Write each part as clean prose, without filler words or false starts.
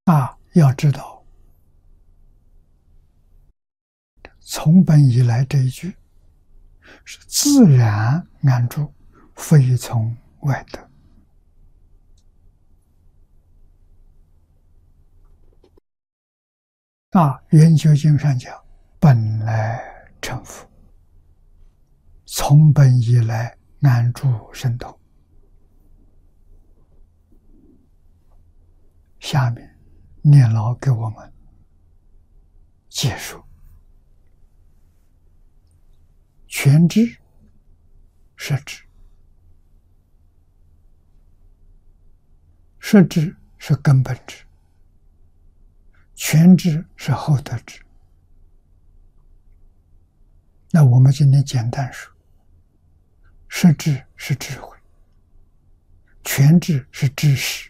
要知道从本以来这一句是自然安住，非从外得。圆觉经上讲，本来成佛，从本以来安住神通。下面念老给我们解说：全知摄知，摄知是根本知，全知是后得知。那我们今天简单说，摄知是智慧，全知是知识，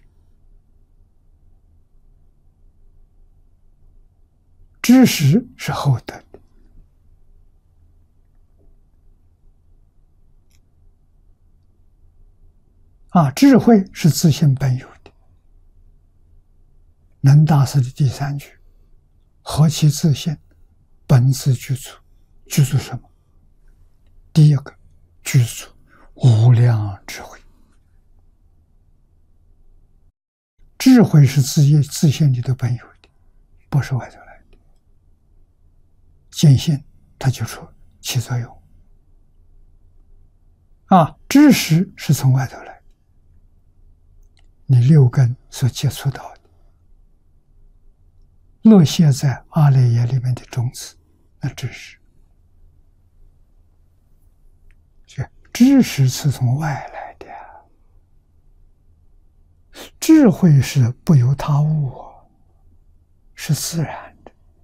知识是后得的。智慧是自性本有的。能大师的第三句：何其自性，本自具足。具足什么？第一个，具足无量智慧。智慧是自性里的本有的，不是外头来的。见性它就起作用。知识是从外头来的，你六根所接触到的，落谢在阿赖耶里面的种子，那知识。知识是从外来的，智慧是不由他物，是自然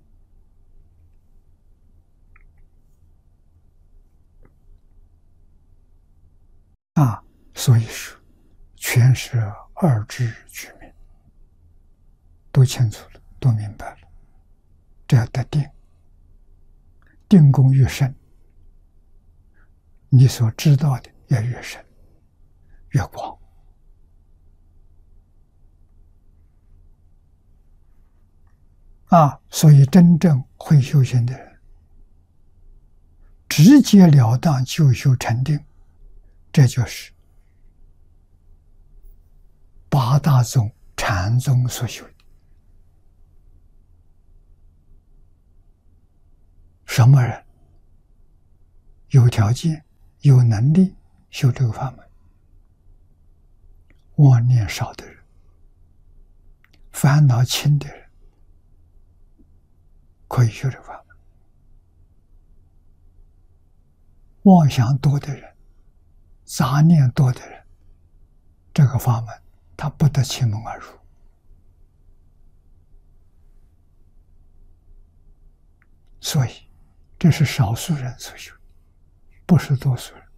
的。所以说，全是二智具名，都清楚了，都明白了。这要得定，定功越深，你所知道的也越深越广。所以真正会修行的人，直截了当就修成定，这就是八大宗禅宗所修的。什么人有条件有能力修这个法门？妄念少的人，烦恼轻的人，可以修这个法门。妄想多的人，杂念多的人，这个法门他不得其门而入。所以这是少数人所修，不是多数人。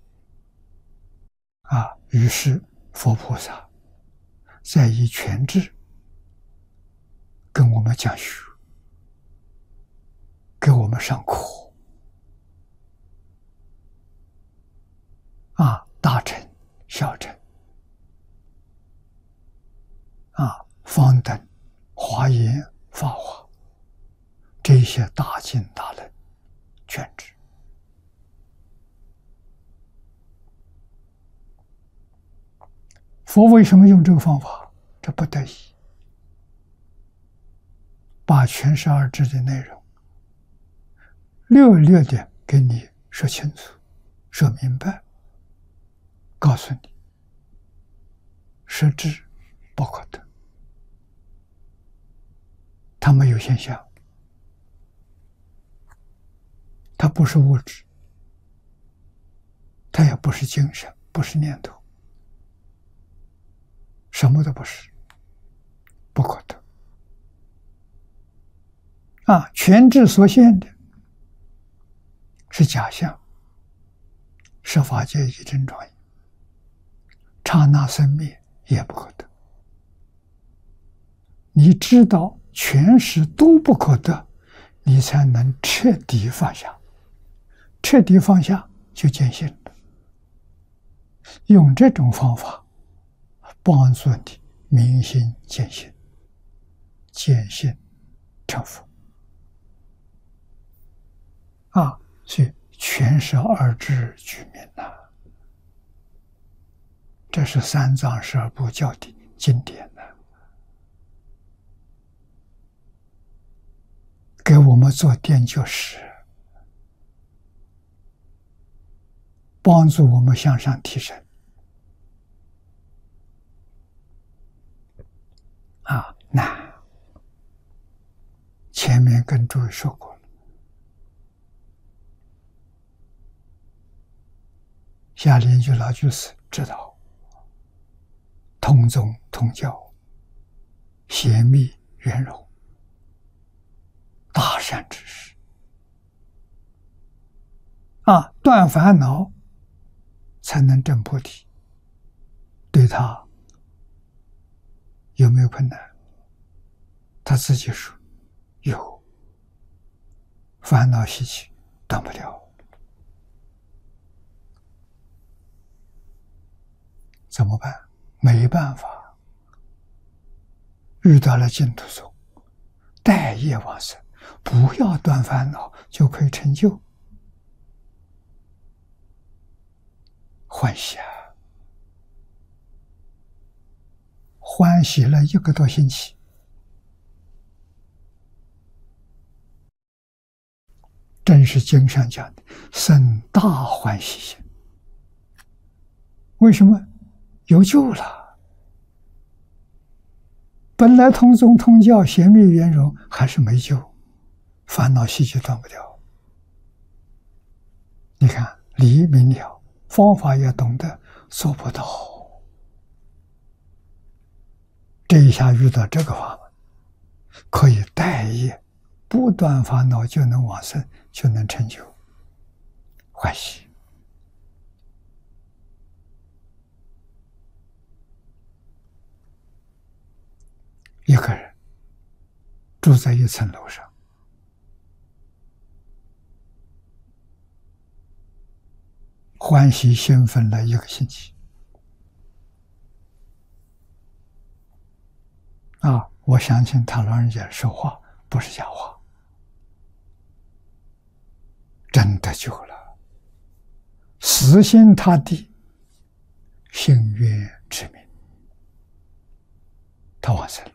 于是佛菩萨在以全智跟我们讲学，给我们上课。大乘、小乘、方等、华严、法华，这些大经大论全知。佛为什么用这个方法？这不得已，把全十二支的内容略略的给你说清楚、说明白，告诉你，实质不可得，它没有现象，它不是物质，它也不是精神，不是念头，什么都不是，不可得。全智所现的是假象，是法界一真庄严，刹那生灭也不可得。你知道全实都不可得，你才能彻底放下。彻底放下就见性了。用这种方法帮助你明心见性， 见性成佛所以全是二智具名呐。这是三藏十二部教的经典呐，给我们做垫脚石，帮助我们向上提升难。前面跟诸位说过了，下联句老居士知道同宗同教，贤密圆融，大善之事断烦恼才能证菩提。对他有没有困难？他自己说有，烦恼习气断不了。怎么办？没办法，遇到了净土宗，待业往生，不要断烦恼，就可以成就。欢喜欢喜了1个多星期，正是经上讲的生大欢喜心。为什么？有救了。本来同宗同教，贤密圆融，还是没救，烦恼习气断不掉。你看，理明了，方法也懂得，做不到。这一下遇到这个法门，可以待业，不断烦恼就能往生，就能成就，欢喜。一个人住在一层楼上，欢喜兴奋了1个星期我相信他老人家说话不是假话，真的救了，死心塌地，心愿之名，他往生了。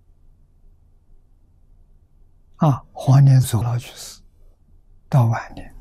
黄念祖老居士到晚年